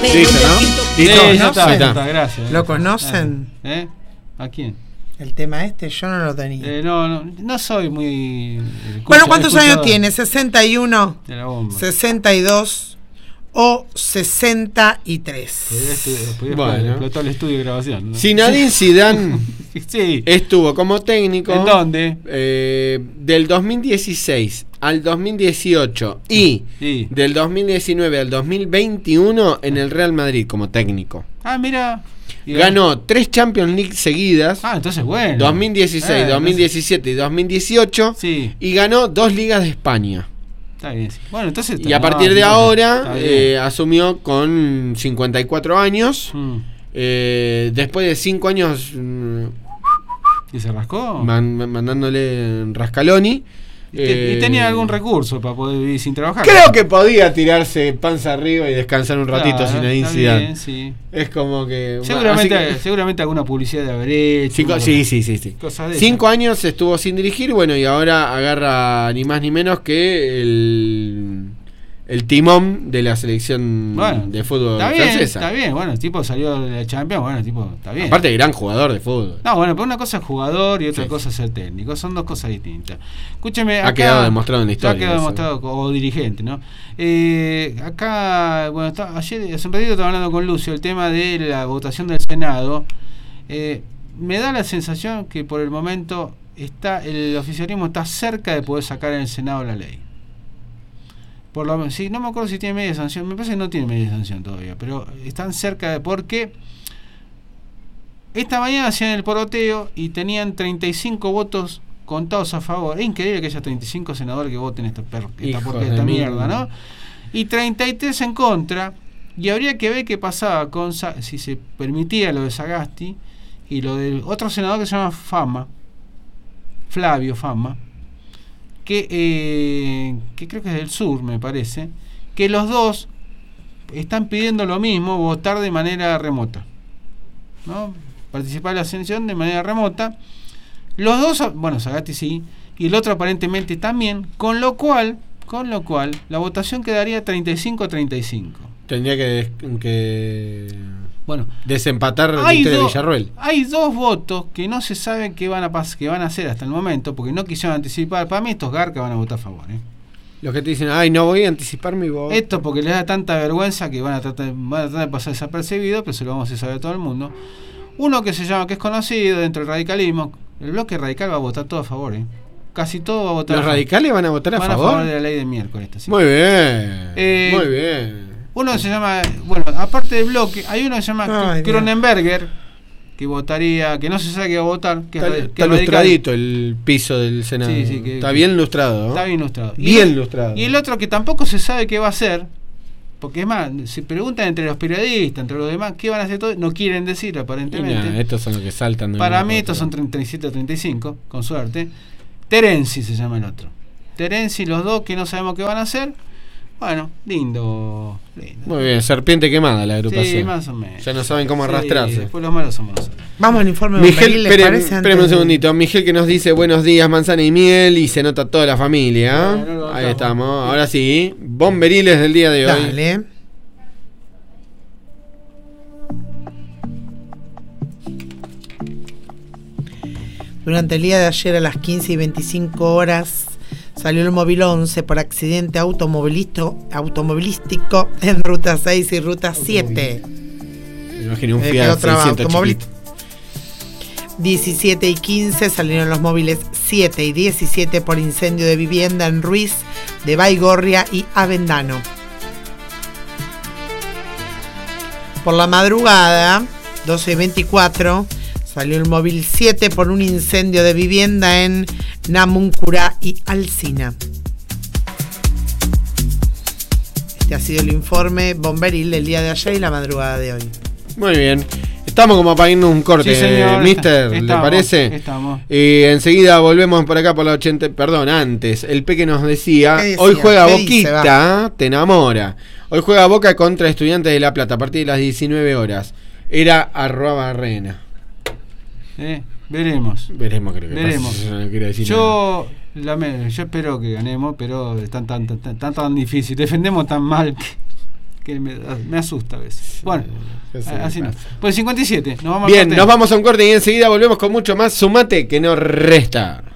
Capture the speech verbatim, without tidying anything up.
Listo, ¿no? ¿Listo? Sí, ya está, está. está, gracias. ¿Lo conocen? ¿Eh? ¿A quién? El tema este yo no lo tenía. Eh, no, no, no soy muy... Bueno, ¿cuántos años tiene? ¿sesenta y uno? De la bomba. ¿sesenta y dos? ¿O sesenta y tres? Podría Bueno. explotó el estudio de grabación, ¿no? Zinedine Zidane sí. estuvo como técnico. ¿En dónde? Eh, del dos mil dieciséis al dos mil dieciocho y Sí. del dos mil diecinueve al dos mil veintiuno en el Real Madrid como técnico. Ah, mira. Y Ganó tres Champions League seguidas. Ah, entonces bueno. dos mil dieciséis, Eh, dos mil diecisiete y dos mil dieciocho. Sí. Y ganó dos ligas de España. Está bien. Sí. Bueno, entonces... Y a no, partir de no, ahora está bien. eh, asumió con cincuenta y cuatro años. Mm. Eh, después de cinco años mm, ¿Y se rascó? man- mandándole rascaloni. ¿Y, te- y Eh, tenía algún recurso para poder vivir sin trabajar? Creo que podía tirarse panza arriba y descansar un ratito Claro, sin está Zidane. bien, sí. Es como que... Seguramente, así que- seguramente alguna publicidad de haber hecho. Cinco- sí, sí, sí, sí. Cosas de Cinco esas. años estuvo sin dirigir, bueno, y ahora agarra ni más ni menos que el, el timón de la selección Bueno, de fútbol Está bien, francesa. está bien. Bueno, el tipo salió de la Champions, bueno, el tipo, está bien. Aparte, gran jugador de fútbol. No, bueno, pero una cosa es jugador y otra Sí. cosa es ser técnico. Son dos cosas distintas. Escúcheme, Ha acá, quedado demostrado en la ya historia ha quedado eso. demostrado, o dirigente, ¿no? Eh, acá, bueno, está- ayer, hace un ratito estaba hablando con Lucio, el tema de la votación del Senado. Eh, me da la sensación que por el momento está el oficialismo está cerca de poder sacar en el Senado la ley. Por lo menos, sí, no me acuerdo si tiene media sanción, me parece que no tiene media sanción todavía, pero están cerca de, porque esta mañana hacían el poroteo y tenían treinta y cinco votos contados a favor. Es increíble que haya treinta y cinco senadores que voten esta, per, esta, Hijos porquería, de esta mil. mierda, ¿no? Y treinta y tres en contra, y habría que ver qué pasaba con Sa- si se permitía lo de Sagasti y lo del otro senador que se llama Fama, Flavio Fama, que, eh, que creo que es del sur, me parece, que los dos están pidiendo lo mismo, votar de manera remota, ¿no? Participar en la ascensión de manera remota. Los dos, bueno, Sagasti sí, y el otro aparentemente también, con lo cual, con lo cual, la votación quedaría treinta y cinco a treinta y cinco. Tendría que, que Bueno, desempatar la hay, victoria de do- Villarroel. hay dos votos que no se sabe qué van a pas qué van a hacer hasta el momento, porque no quisieron anticipar. Para mí estos garcas van a votar a favor, ¿eh? Los que te dicen, ay, no voy a anticipar mi voto. Esto porque les da tanta vergüenza que van a tratar, van a tratar de pasar desapercibido, pero se lo vamos a hacer saber a todo el mundo. Uno que se llama, que es conocido dentro del radicalismo, el bloque radical va a votar todo a favor, ¿eh? Casi todo va a votar ¿Los a favor. radicales van a votar a Van favor? a favor de la ley de miércoles. esta, sí. Muy bien, Eh, muy bien. Uno que se llama, bueno, aparte del bloque, hay uno que se llama Ay, Cronenberger, que votaría, que no se sabe qué va a votar, que Está, es, ra- que está es radical. lustradito el piso del Senado. Sí, sí, que- está bien lustrado, ¿no? Está bien ilustrado. Y Bien el- lustrado. Y el otro que tampoco se sabe qué va a hacer, porque es más, se preguntan entre los periodistas, entre los demás, qué van a hacer todos, no quieren decir Y aparentemente. nada, estos son los que saltan. de Para una mí cosa. estos son treinta y siete o treinta y cinco, con suerte. Terenzi se llama el otro. Terenzi, los dos que no sabemos qué van a hacer. Bueno, lindo. lindo. Muy bien, serpiente quemada la agrupación. Sí, más o menos. Ya no saben cómo Sí, arrastrarse. después los malos somos nosotros. Vamos al informe Miguel, bomberil, ¿les espere, parece? espéreme antes un de- segundito. Miguel que nos dice buenos días, manzana y miel, y se nota toda la familia. Bueno, lo Ahí notamos. estamos. Ahora sí, bomberiles del día de hoy. Dale. Durante el día de ayer a las quince y veinticinco horas salió el móvil once por accidente automovilístico, automovilístico en ruta seis y ruta siete. Me imagino un Eh, Fiat quedó trabado, seiscientos automovilista. chiquito. diecisiete y quince salieron los móviles siete y diecisiete por incendio de vivienda en Ruiz, de Baigorria y Avendano. Por la madrugada, doce y veinticuatro, salió el móvil siete por un incendio de vivienda en Namuncurá y Alsina. Este ha sido el informe bomberil del día de ayer y la madrugada de hoy. Muy bien. Estamos como para irnos un corte, Sí, señor, mister, ¿le estamos, parece? estamos. Y enseguida volvemos por acá por la ochenta. Perdón, antes, el Peque nos decía, ¿Qué decía? hoy juega ¿Qué dice? Boquita, te enamora. Hoy juega Boca contra Estudiantes de La Plata a partir de las diecinueve horas. Era arroba Barrena. Eh, veremos. Veremos, creo que Veremos. pasa, no quiero decir nada. Yo, lame- yo espero que ganemos, pero es tan, tan, tan, tan, tan, tan difícil. Defendemos tan mal que que me, me asusta a veces. Bueno, Sí, así no. pasa. Pues cincuenta y siete, nos vamos Bien, al corte. nos vamos a un corte y enseguida volvemos con mucho más. Sumate que no resta.